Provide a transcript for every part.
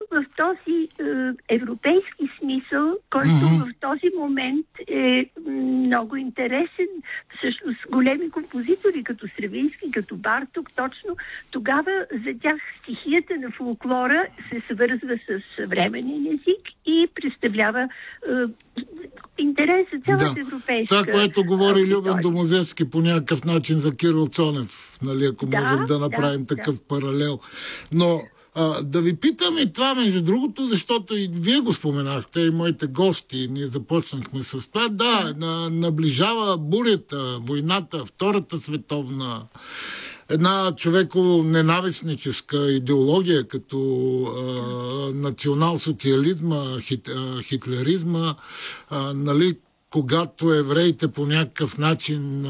в този европейски смисъл, който в този момент е много интересен. Всъщност големи композитори, като Стравински, като Барток, точно тогава за тях стихията на фолклора се свързва с съвременен език и представлява интерес за цялата европейска. Това, което говори Любен Домозевски по някакъв начин за Кирил Цонев, нали, ако можем да направим такъв паралел. Но да ви питам и това, между другото, защото и вие го споменахте, и моите гости, ние започнахме с това. Да, наближава бурята, войната, Втората световна, една човеко-ненавистническа идеология, като национал-социализма, хитлеризма, нали, когато евреите по някакъв начин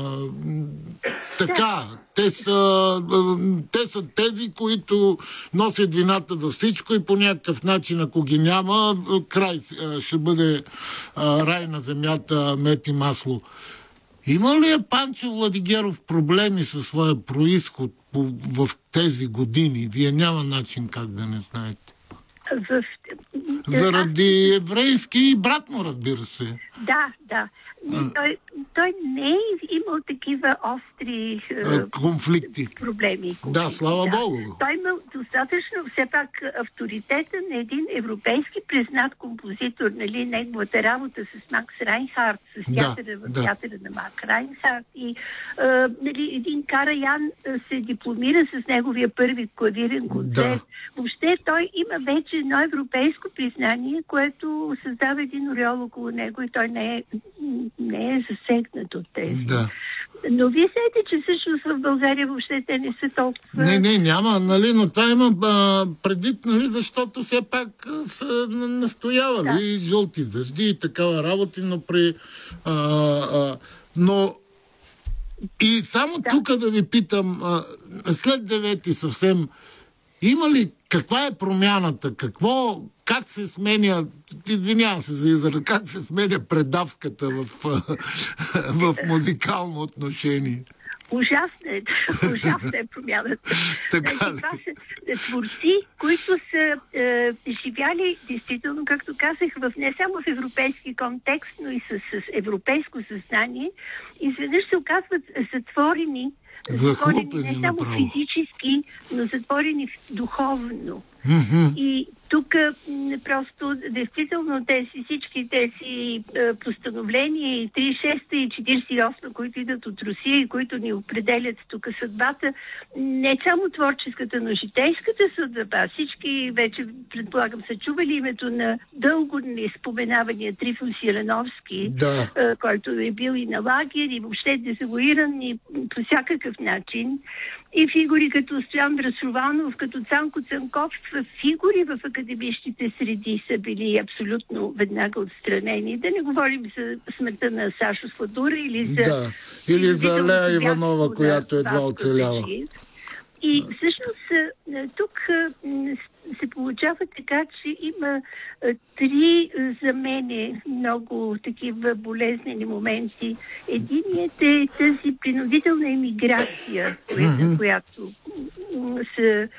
те са тези, които носят вината за всичко и по някакъв начин, ако ги няма, край ще бъде рай на земята, мед и масло. Има ли Панчо Владигеров проблеми със своя происход в тези години? Вие няма начин как да не знаете. Заради еврейски и братно, разбира се. Да. Той не е имал такива остри конфликти. Проблеми. Да, слава Богу. Той имал достатъчно все пак авторитета на един европейски признат композитор, нали, неговата работа с Макс Райнхард, с театъра на Макс Райнхард и нали, един Караян се дипломира с неговия първи клавирен концерт. Въобще той има вече едно европейско признание, което създава един ореол около него и той не е засегнат от тези. Да. Но вие знаете, че всъщност в България въобще те не са толкова... Не, няма, нали, но това има предвид, нали, защото все пак са настоявали жълти звезди и такава работа, но но и само тук да ви питам, след 9-ти съвсем, има ли, каква е промяната, как се сменя, извинявам се за израза, как се сменя предавката в музикално отношение? Ужасна е промяната. Това са творци, които са живяли, действително, както казах, не само в европейски контекст, но и с европейско съзнание. Изведнъж се оказват затворени не само физически, но затворени духовно. И тук просто, действително, всички тези постановления и 36-та и 48-та, които идват от Русия и които ни определят тук съдбата, не само творческата, но житейската съдба. Всички вече, предполагам, са чували името на дълго неспоменавания Трифон Сирановски, който е бил и на лагер, и въобще дезавуиран и по всякакъв начин. И фигури като Стоян Драсованов, като Цанко Цанков, фигури в академичните среди са били абсолютно веднага отстранени. Да не говорим за смъртта на Сашо Сладура или за Лея Иванова, която едва оцелява. И всъщност тук се получава така, че има три за мене много такива болезнени моменти. Единият е тази принудителна емиграция, която са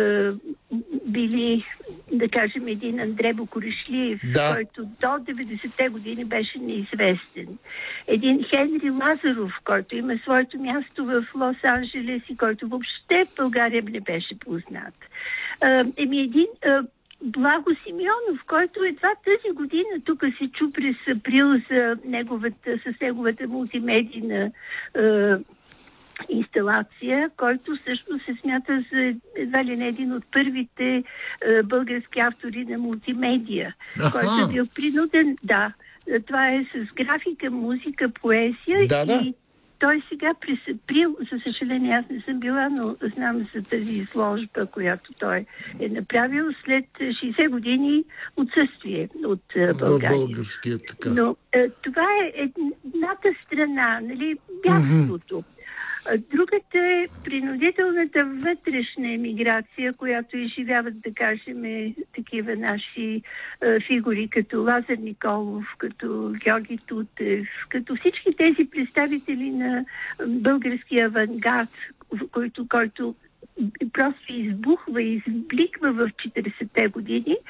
били, да кажем, един Андре Бокуришлиев, който до 90-те години беше неизвестен. Един Хенри Лазаров, който има своето място в Лос-Анджелес и който въобще в България не беше познат. Един Благо Симеонов, който едва тази година тук се чу през април с неговата мултимедийна инсталация, който всъщност се смята за едва ли не един от първите български автори на мултимедия, който е бил принуден. Това е с графика, музика, поезия и той сега през април, за съжаление аз не съм била, но знам за тази изложба, която той е направил след 60 години отсъствие от България. Но това е едната страна, нали, бягството. Другата е принудителната вътрешна емиграция, която изживяват, да кажем, такива наши фигури, като Лазар Николов, като Георги Тутев, като всички тези представители на българския авангард, който просто избухва и избликва в 40-те години.